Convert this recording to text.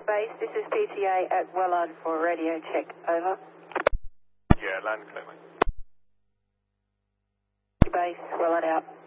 Base, this is PTA at Wellard for radio check. Over. Yeah, land clear, mate. Base, Wellard out.